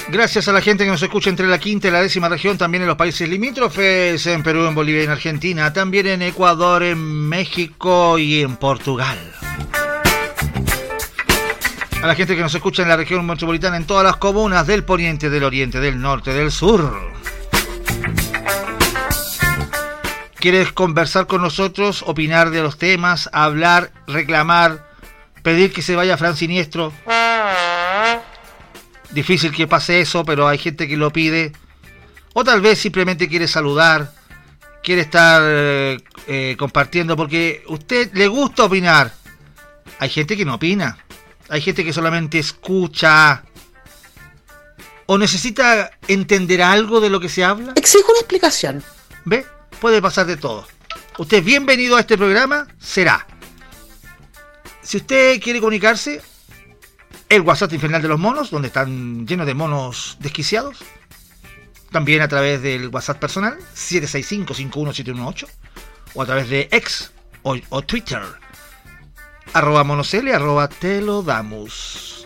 Gracias a la gente que nos escucha entre la quinta y la décima región, también en los países limítrofes, en Perú, en Bolivia y en Argentina, también en Ecuador, en México y en Portugal. A la gente que nos escucha en la región metropolitana, en todas las comunas del poniente, del oriente, del norte, del sur. ¿Quieres conversar con nosotros, opinar de los temas, hablar, reclamar, pedir que se vaya Fran Siniestro? Difícil que pase eso, pero hay gente que lo pide. O tal vez simplemente quiere saludar, quiere estar compartiendo, porque a usted le gusta opinar. Hay gente que no opina, hay gente que solamente escucha. ¿O necesita entender algo de lo que se habla? Exijo una explicación. ¿Ve? Puede pasar de todo. Usted es bienvenido a este programa, será. Si usted quiere comunicarse, el WhatsApp infernal de los monos, donde están llenos de monos desquiciados. También a través del WhatsApp personal, 765-51718. O a través de X o Twitter, @monosl, @telodamos.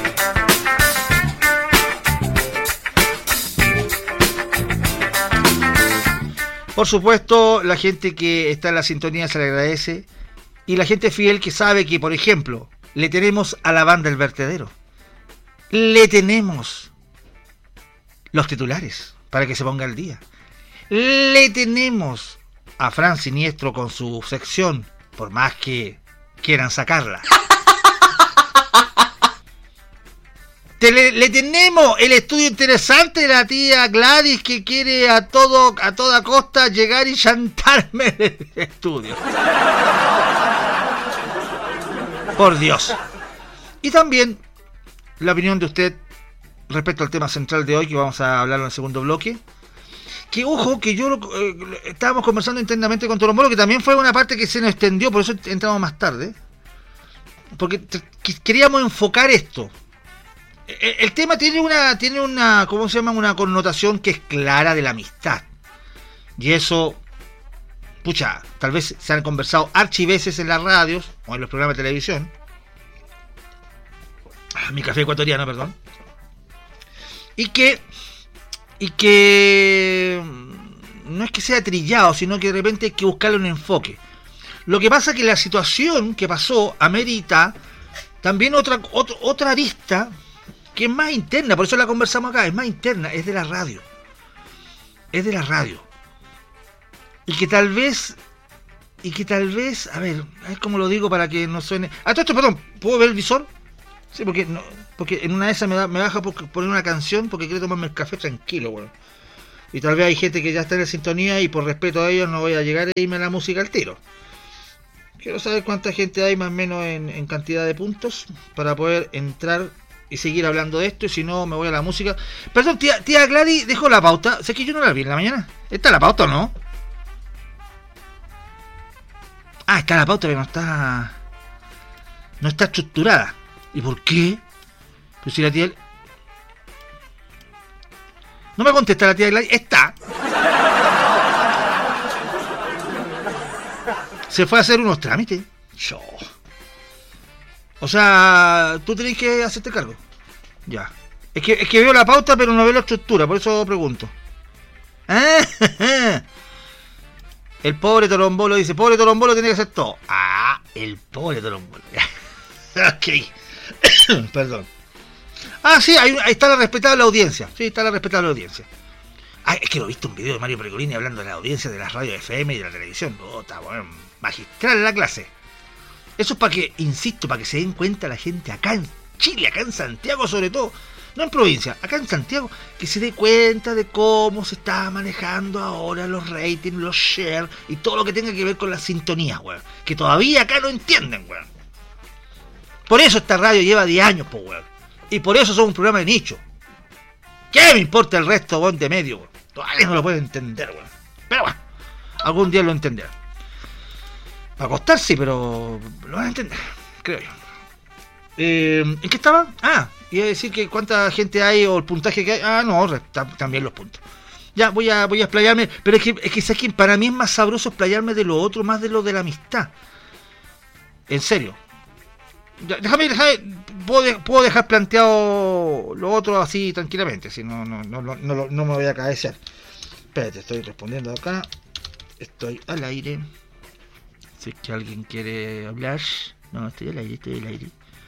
Por supuesto, la gente que está en la sintonía se le agradece. Y la gente fiel que sabe que, por ejemplo, le tenemos a la banda El Vertedero. Le tenemos los titulares para que se ponga al día. Le tenemos a Fran Siniestro con su sección, por más que quieran sacarla. Le tenemos el estudio interesante de la tía Gladys, que quiere a toda costa llegar y chantarme el estudio. Por Dios. Y también la opinión de usted respecto al tema central de hoy, que vamos a hablar en el segundo bloque. Que ojo, que yo estábamos conversando internamente con Torombolo, que también fue una parte que se nos extendió, por eso entramos más tarde. Porque queríamos enfocar esto. El tema tiene una ¿cómo se llama? Una connotación que es clara de la amistad. Y eso, pucha, tal vez se han conversado archiveces en las radios o en los programas de televisión. Mi café ecuatoriano, perdón. Y que no es que sea trillado, sino que de repente hay que buscarle un enfoque. Lo que pasa es que la situación que pasó amerita también otra arista que es más interna, por eso la conversamos acá, es más interna, es de la radio. Es de la radio. Y que tal vez, a ver cómo lo digo para que no suene. Ah, todo esto, perdón, ¿puedo ver el visor? Sí, porque en una de esas me baja por poner una canción, porque quiero tomarme el café tranquilo, bueno. Y tal vez hay gente que ya está en la sintonía y por respeto a ellos no voy a llegar a irme a la música al tiro. Quiero saber cuánta gente hay más o menos en cantidad de puntos para poder entrar y seguir hablando de esto, y si no me voy a la música. Perdón, tía Gladys, dejó la pauta. Sé que yo no la vi en la mañana. ¿Está la pauta o no? Ah, está la pauta, pero no está estructurada. ¿Y por qué? Pues si la tía... No me contesta la tía Gladys. Está. Se fue a hacer unos trámites. Yo. O sea, tú tenés que hacerte cargo. Ya. Es que veo la pauta, pero no veo la estructura, por eso pregunto. El pobre Torombolo dice, pobre Torombolo tiene que hacer todo. Ah, el pobre Torombolo. Ok. Perdón. Ah, sí, ahí está la respetable audiencia. Sí, está la respetable audiencia. Ah, es que lo he visto un video de Mario Pregolini hablando de la audiencia de las radios FM y de la televisión. Oh, está bueno, magistral la clase. Eso es para que, insisto, para que se den cuenta la gente acá en Chile, acá en Santiago sobre todo, no en provincia, acá en Santiago, que se dé cuenta de cómo se está manejando ahora los ratings, los shares y todo lo que tenga que ver con las sintonías, weón. Que todavía acá no entienden, weón. Por eso esta radio lleva 10 años, pues, weón. Y por eso somos un programa de nicho. ¿Qué me importa el resto, weón, de medio, weón? Todavía no lo pueden entender, weón. Pero bueno, algún día lo entenderán. Va a costar, sí, pero lo van a entender, creo yo. ¿En qué estaba? Ah, iba a decir que cuánta gente hay o el puntaje que hay. Ah, no, también los puntos. Ya, voy a explayarme, pero es que ¿sabes qué? Para mí es más sabroso explayarme de lo otro, más de lo de la amistad. En serio. Déjame, puedo dejar planteado lo otro así tranquilamente, si no me voy a cabecear. Espérate, estoy respondiendo acá. Estoy al aire. Si es que alguien quiere hablar. No, estoy al aire.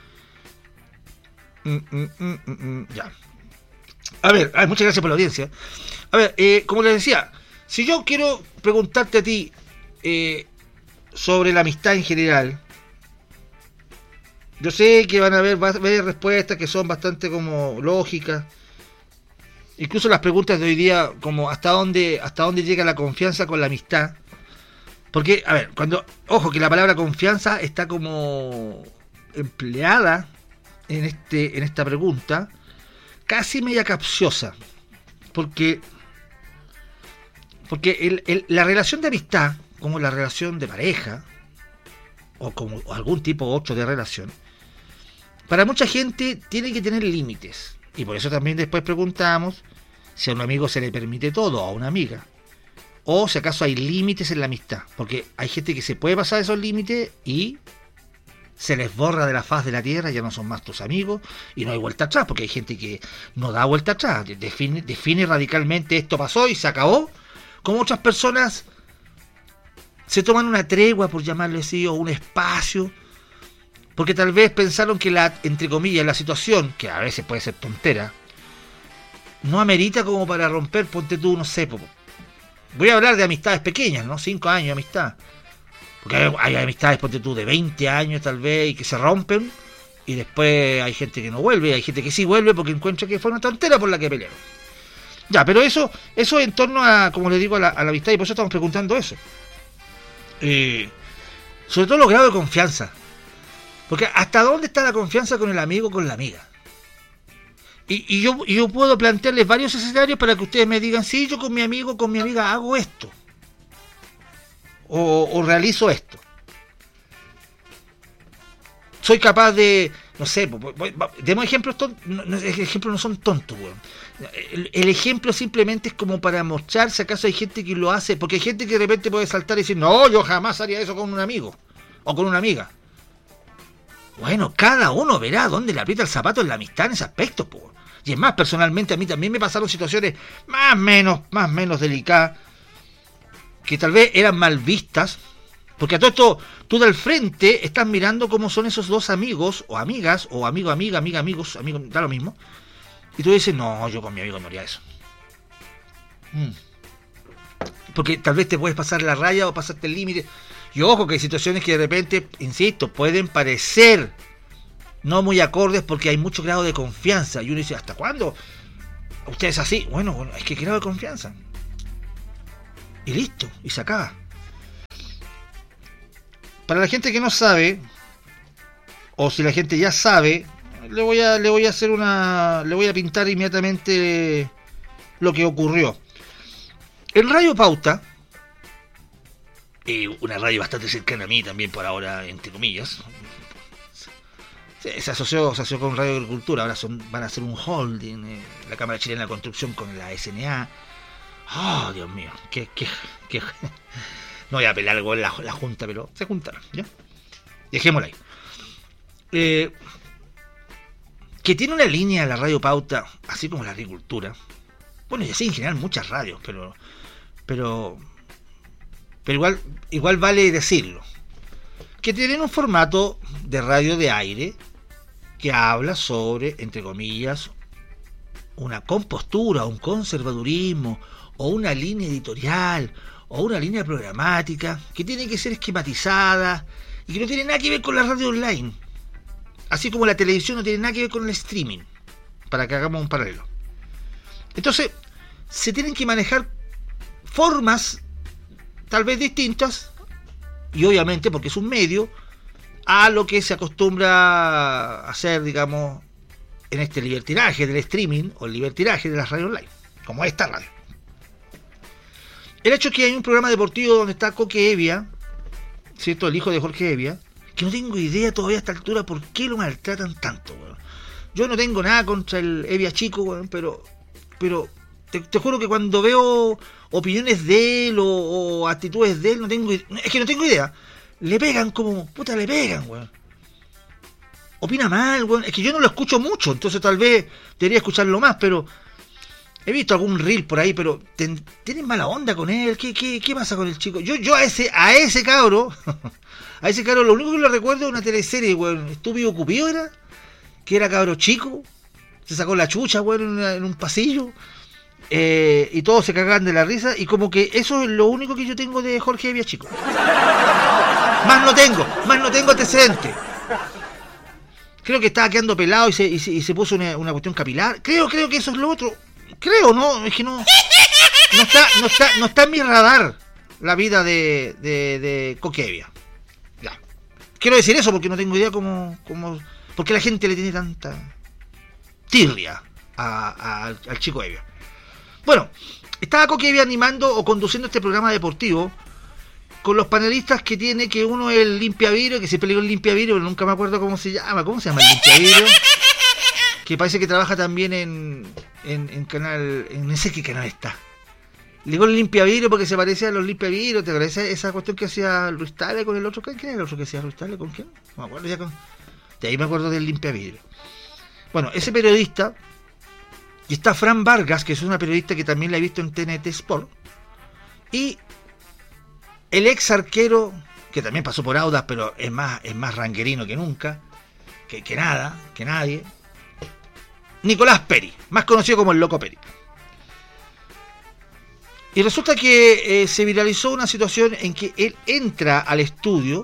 Ya. A ver, muchas gracias por la audiencia. A ver, como les decía, si yo quiero preguntarte a ti sobre la amistad en general, yo sé que va a haber respuestas que son bastante como lógicas. Incluso las preguntas de hoy día, como hasta dónde llega la confianza con la amistad. Porque, a ver, ojo que la palabra confianza está como empleada en esta pregunta, casi media capciosa. Porque la relación de amistad, como la relación de pareja, o algún tipo otro de relación, para mucha gente tiene que tener límites. Y por eso también después preguntamos si a un amigo se le permite todo, o a una amiga. O si acaso hay límites en la amistad. Porque hay gente que se puede pasar esos límites y se les borra de la faz de la tierra, ya no son más tus amigos y no hay vuelta atrás. Porque hay gente que no da vuelta atrás. Define radicalmente esto pasó y se acabó. Como otras personas se toman una tregua, por llamarlo así, o un espacio. Porque tal vez pensaron que entre comillas, la situación, que a veces puede ser tontera, no amerita como para romper, ponte tú, no sé, voy a hablar de amistades pequeñas, ¿no? 5 años de amistad. Porque hay amistades, ponte tú, de 20 años tal vez, y que se rompen, y después hay gente que no vuelve, hay gente que sí vuelve porque encuentra que fue una tontera por la que pelearon. Ya, pero eso en torno a, como le digo, a la amistad, y por eso estamos preguntando eso. Sobre todo los grados de confianza. Porque ¿hasta dónde está la confianza con el amigo o con la amiga? Y yo puedo plantearles varios escenarios para que ustedes me digan, sí, yo con mi amigo, con mi amiga hago esto. O realizo esto. Soy capaz de, no sé, demos ejemplos tontos. Ejemplos no son tontos, weón. El ejemplo simplemente es como para mostrar si acaso hay gente que lo hace. Porque hay gente que de repente puede saltar y decir, no, yo jamás haría eso con un amigo o con una amiga. Bueno, cada uno verá dónde le aprieta el zapato en la amistad en ese aspecto, po. Y es más, personalmente a mí también me pasaron situaciones más o menos delicadas, que tal vez eran mal vistas, porque a todo esto, tú del frente estás mirando cómo son esos dos amigos, o amigas, o amigos, da lo mismo, y tú dices, no, yo con mi amigo no haría eso. Porque tal vez te puedes pasar la raya o pasarte el límite. Y ojo que hay situaciones que de repente, insisto, pueden parecer no muy acordes porque hay mucho grado de confianza. Y uno dice, ¿hasta cuándo? ¿Usted es así? Bueno, es que grado de confianza. Y listo, y se acaba. Para la gente que no sabe, o si la gente ya sabe, le voy a pintar inmediatamente lo que ocurrió. En Radio Pauta, una radio bastante cercana a mí también por ahora, entre comillas, se asoció con Radio Agricultura. Ahora van a hacer un holding, la Cámara Chilena de Construcción con la SNA. Oh, Dios mío, qué no voy a apelar algo en la junta, pero se juntaron, ¿ya? Dejémosla ahí. Que tiene una línea la Radio Pauta, así como la Agricultura. Bueno, y así en general muchas radios, pero igual vale decirlo. Que tienen un formato de radio de aire que habla sobre, entre comillas, una compostura, un conservadurismo, o una línea editorial, o una línea programática, que tiene que ser esquematizada, y que no tiene nada que ver con la radio online. Así como la televisión no tiene nada que ver con el streaming, para que hagamos un paralelo. Entonces, se tienen que manejar formas tal vez distintas, y obviamente porque es un medio, a lo que se acostumbra a hacer, digamos, en este libertinaje del streaming, o el libertinaje de las radios online, como esta radio. El hecho es que hay un programa deportivo donde está Coque Evia, ¿cierto? El hijo de Jorge Evia, que no tengo idea todavía a esta altura por qué lo maltratan tanto, weón. Yo no tengo nada contra el Evia chico, weón, pero te juro que cuando veo opiniones de él o actitudes de él, no tengo idea. Le pegan como, puta, le pegan, weón. opina mal, weón. Es que yo no lo escucho mucho, entonces tal vez debería escucharlo más, pero he visto algún reel por ahí, pero tienen mala onda con él. ¿Qué pasa con el chico? Yo a ese cabro, a ese cabro lo único que le recuerdo es una teleserie, weón, Estúpido Cupido era, que era cabro chico, se sacó la chucha, weón, en un pasillo, y todos se cagaban de la risa, y como que eso es lo único que yo tengo de Jorge Evia chico. Más no tengo antecedentes. Creo que estaba quedando pelado y se puso una cuestión capilar. Creo que eso es lo otro. Creo, ¿no? Es que no está en mi radar la vida de Coque Evia. Ya. Quiero decir eso porque no tengo idea cómo porque la gente le tiene tanta tirria al chico Evia. Bueno, estaba Coque Evia animando o conduciendo este programa deportivo con los panelistas que tiene, que uno es el limpiavidrio, que siempre le digo el limpiavidrio, pero nunca me acuerdo cómo se llama el limpiavidrio, que parece que trabaja también en canal, en no sé qué canal está. Le digo el limpiavidrio porque se parece a los limpiavidrios, ¿te parece esa cuestión que hacía Luis Tale con el otro? ¿Quién era el otro que hacía Luis Tale? ¿Con quién? No me acuerdo ya de ahí me acuerdo del limpiavidrio. Bueno, ese periodista, y está Fran Vargas, que es una periodista que también la he visto en TNT Sport, y el ex arquero, que también pasó por Audax, pero es más ranguerino que nunca, que nadie, Nicolás Peri, más conocido como el Loco Peri. Y resulta que se viralizó una situación en que él entra al estudio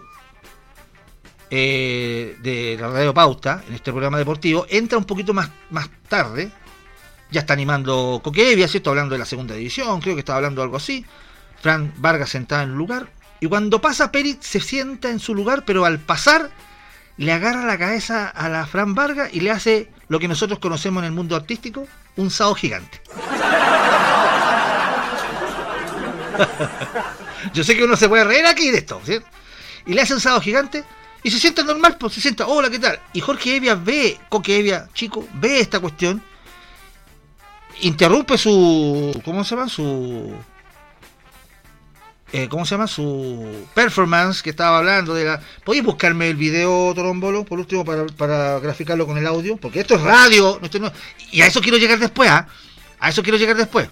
de la Radio Pauta, en este programa deportivo, entra un poquito más tarde, ya está animando Coque Evia, ¿cierto? Hablando de la segunda división, creo que estaba hablando algo así. Fran Vargas sentada en el lugar, y cuando pasa Peri se sienta en su lugar, pero al pasar le agarra la cabeza a la Fran Vargas y le hace lo que nosotros conocemos en el mundo artístico, un sao gigante. Yo sé que uno se puede reír aquí de esto, ¿sí? Y le hace un sao gigante y se sienta normal, pues se sienta, hola, ¿qué tal? Y Jorge Evia ve, Coque Evia, chico, ve esta cuestión, interrumpe su, ¿cómo se llama? Su performance que estaba hablando de la... ¿Podéis buscarme el video, Torombolo, por último, para graficarlo con el audio? Porque esto es radio, y a eso quiero llegar después, ¿ah? A eso quiero llegar después.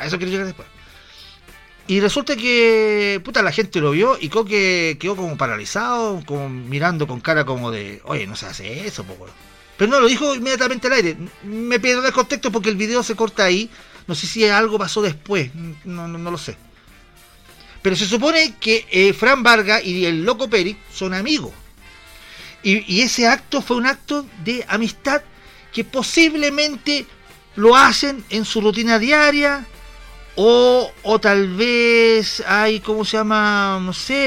Y resulta que, la gente lo vio y Coque quedó como paralizado, como mirando con cara como de, oye, no se hace eso, po. Pero no, lo dijo inmediatamente al aire. Me pierdo el contexto porque el video se corta ahí. No sé si algo pasó después, no lo sé. Pero se supone que Fran Vargas y el Loco Peri son amigos. Y ese acto fue un acto de amistad que posiblemente lo hacen en su rutina diaria. O tal vez hay, ¿cómo se llama? No sé,